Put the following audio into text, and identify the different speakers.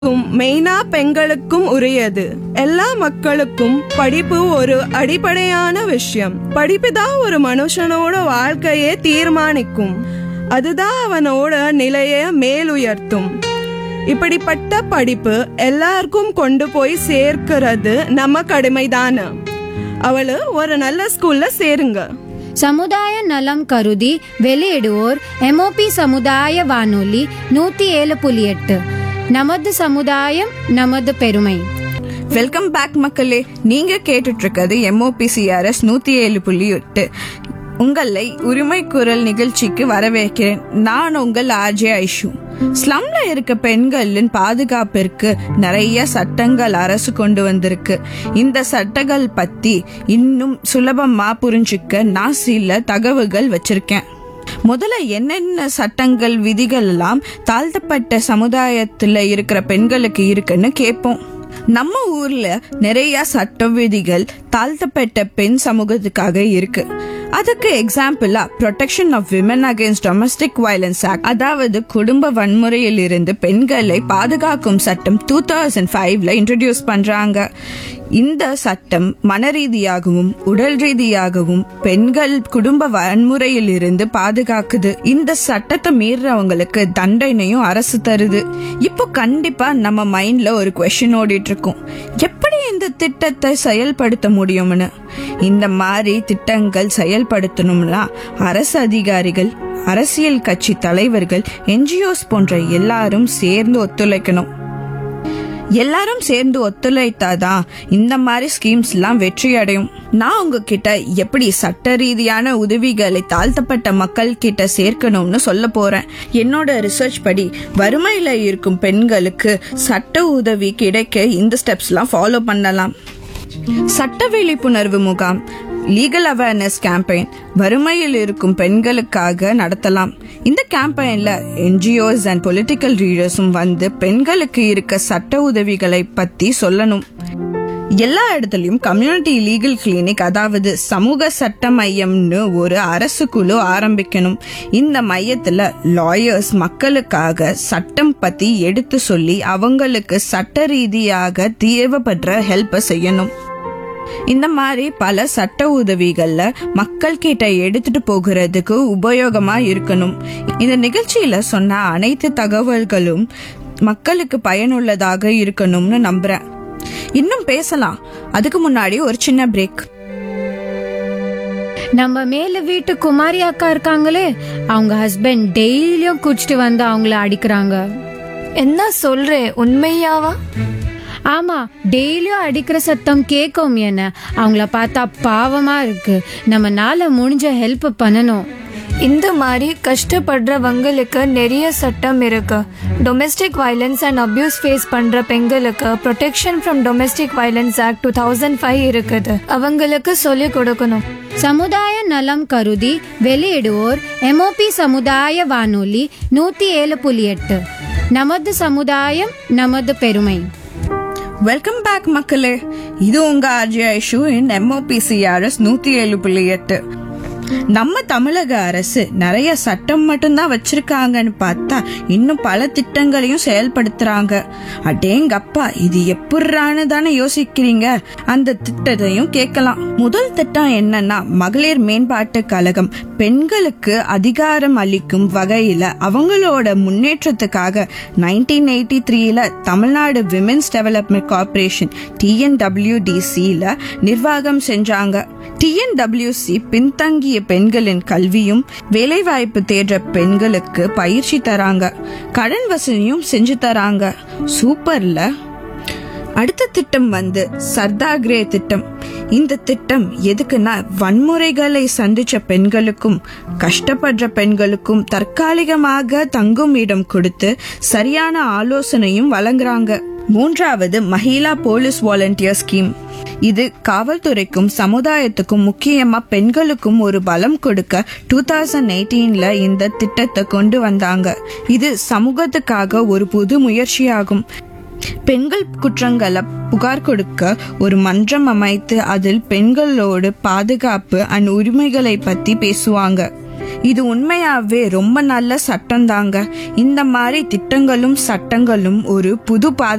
Speaker 1: மெயினா பெண்களுக்கும் உரியது. எல்லா மக்களுக்கும் படிப்பு ஒரு அடிப்படையான விஷயம். படிப்பு தான் ஒரு மனுஷனோட வாழ்க்கையை தீர்மானிக்கும். அதுதான் அவனோட நிலையை மேலுயர்த்தும். இப்படிப்பட்ட படிப்பு எல்லாருக்கும் கொண்டு போய் சேர்க்கிறது நம்ம கடமைதான. அவளு ஒரு நல்ல ஸ்கூல்ல சேருங்க.
Speaker 2: சமுதாய நலம் கருதி வெளியிடுவோர் MOP சமுதாய வானொலி 107.8. நமது சமுதாயம் நமது பெருமை.
Speaker 3: வெல்கம் பேக் மக்களே. நீங்க கேட்டுட்டு இருக்கிறது MOPCRS 107.8. உங்களை உரிமை குரல் நிகழ்ச்சிக்கு வரவேற்கிறேன். நான் உங்கள் RJ ஐஷு. ஸ்லம்ல இருக்க பெண்களின் பாதுகாப்பிற்கு நிறைய சட்டங்கள் அரசு கொண்டு வந்திருக்கு. இந்த சட்டங்கள் பத்தி இன்னும் சுலபமா புரிஞ்சுக்க நான் சில தகவல்கள் வச்சிருக்கேன். முதல்ல என்னென்ன சட்டங்கள் விதிகள் எல்லாம் தாழ்த்தப்பட்ட சமுதாயத்துல இருக்கிற பெண்களுக்கு இருக்குன்னு கேட்போம். நம்ம ஊர்ல நிறைய சட்ட விதிகள் தாழ்த்தப்பட்ட பெண் சமூகத்துக்காக இருக்கு. அதுக்கு எக்ஸாம்பிளா protection of women against domestic violence act, அதாவது குடும்ப வன்முறையில் இருந்து பெண்களை பாதுகாக்கும் சட்டம் 2005ல இன்ட்ரடியூஸ் பண்றாங்க. இந்த சட்டம் மன ரீதியாகவும் உடல் ரீதியாகவும் பெண்கள் குடும்ப வன்முறையில் இருந்து பாதுகாக்குது. இந்த சட்டத்தை மீறவங்களுக்கு தண்டனையும் அரசு தருது. இப்போ கண்டிப்பா நம்ம மைண்ட்ல ஒரு குவெஸ்சன் ஓடிட்டு இருக்கும், எப்படி இந்த திட்டத்தை செயல்படுத்த முடியும்னு. இந்த மாதிரி திட்டங்கள் செயல்படுத்தணும்னா அரசு அதிகாரிகள், அரசியல் கட்சி தலைவர்கள், NGOs போன்ற எல்லாரும் சேர்ந்து ஒத்துழைக்கணும். எல்லாரும் சேர்ந்து ஒத்துழைத்தாதான் இந்த மாதிரி ஸ்கீம்ஸ் எல்லாம் வெற்றி அடையும். நான் உங்ககிட்ட எப்படி சட்ட ரீதியான உதவிகளை தாழ்த்தப்பட்ட மக்கள் கிட்ட சேர்க்கணும்னு சொல்ல போறேன். என்னோட ரிசர்ச் படி வறுமையில இருக்கும் பெண்களுக்கு சட்ட உதவி கிடைக்க இந்த ஸ்டெப்ஸ் எல்லாம் ஃபாலோ பண்ணலாம். சட்ட விழிப்புணர்வு முகாம், லீகல் அவேர்னஸ் கேம்பெயின் வறுமையில் இருக்கும் பெண்களுக்காக நடத்தலாம். இந்த கேம்பெயின்ல NGOs அண்ட் பொலிட்டிக்கல் லீடர்ஸும் வந்து பெண்களுக்கு இருக்க சட்ட உதவிகளை பத்தி சொல்லணும். எல்லா இடத்துலயும் கம்யூனிட்டி லீகல் கிளினிக், அதாவது சமூக சட்ட மையம்னு ஒரு அரசு குழு ஆரம்பிக்கணும். இந்த மையத்துல லாயர்ஸ் மக்களுக்காக சட்டம் பத்தி எடுத்து சொல்லி அவங்களுக்கு சட்ட ரீதியாக தேவைப்படுற ஹெல்ப் செய்யணும். இந்த மாதிரி பல சட்ட உதவிகள்ல மக்கள் கிட்ட எடுத்துட்டு போகிறதுக்கு உபயோகமா இருக்கணும். இந்த நிகழ்ச்சியில சொன்ன அனைத்து தகவல்களும் மக்களுக்கு பயனுள்ளதாக இருக்கணும்னு நம்புறேன். இன்னும் பேசலாம், அதுக்கு முன்னாடி ஒரு சின்ன பிரேக்.
Speaker 2: நம்ம மேல வீட்டு குமாரி அக்கா இருக்காங்களே, அவங்க ஹஸ்பண்ட் டெய்லியும் குடிச்சிட்டு வந்து அவங்கள அடிக்கிறாங்க.
Speaker 4: என்ன சொல்றே, உண்மையாவா?
Speaker 2: ஆமா, டெய்லியும் அடிக்கிற சத்தம் கேட்கும். என்ன, அவங்கள பார்த்தா பாவமா இருக்கு. நம்மனால முடிஞ்ச ஹெல்ப் பண்ணணும்.
Speaker 4: இந்த மாதிரி கஷ்டப்படுறவங்களுக்கு நிறைய சட்டம் இருக்கு. Domestic violence and abuse face பண்ற பெண்களுக்கு protection from domestic violence act 2005 இருக்குது. அவங்களுக்கு சொல்லிக் கொடுக்கணும்.
Speaker 2: சமுதாய நலம் கருதி வெளியிடுவோர் MOP சமுதாய வானொலி 107.8. நமது சமுதாயம் நமது பெருமை.
Speaker 3: வெல்கம் பேக் மக்களே. இது உங்க RJ ஐஷு இன் MOPCRS 107.8. நம்ம தமிழக அரசு நிறைய சட்டம் மட்டும்தான் வச்சிருக்காங்கன்னு பார்த்தா இன்னும் பல திட்டங்களையும் செயல்படுத்துறாங்க. அடேங்கப்பா, இது எப்படின்னு தானே யோசிக்கிறீங்க. அந்த திட்டத்தையும் கேட்கலாம். முதல் திட்டம் என்னன்னா, மகளிர் மேம்பாட்டு கழகம். பெண்களுக்கு அதிகாரம் அளிக்கும் வகையில அவங்களோட முன்னேற்றத்துக்காக 1983ல தமிழ்நாடு விமென்ஸ் டெவலப்மெண்ட் கார்பரேஷன் TNWDCல நிர்வாகம் செஞ்சாங்க. TNWC பின்தங்கிய பெண்களின் கல்வியும் வேலைவாய்ப்பு தேடுற பெண்களுக்கு பயிற்சி தராங்க, கடன் வசதியும் செஞ்சு தராங்க. சூப்பர்ல. அடுத்த திட்டம் வந்து சர்தாகிரே திட்டம். இந்த திட்டம் எதுக்குன்னா, வன்முறைகளை சந்திச்ச பெண்களுக்கும் கஷ்டப்படுற பெண்களுக்கும் தற்காலிகமாக தங்கும் இடம் கொடுத்து சரியான ஆலோசனையும் வழங்குறாங்க. மூன்றாவது மஹிளா போலீஸ் வாலண்டியர் ஸ்கீம். இது காவல்துறைக்கும் சமுதாயத்துக்கும் முக்கியமா பெண்களுக்கும் ஒரு பலம் கொடுக்க 2018ல இந்த திட்டத்தை கொண்டு வந்தாங்க. இது சமூகத்துக்காக ஒரு புது முயற்சியாகும். பெண்கள் குற்றங்களை புகார் கொடுக்க ஒரு மன்றம் அமைத்து அதில் பெண்களோட பாதுகாப்பு அண்ட் உரிமைகளை பத்தி பேசுவாங்க. இது உண்மையாவே ரொம்ப நல்ல சட்டம் தாங்க. இந்த மாதிரி திட்டங்களும் சட்டங்களும் ஒரு புது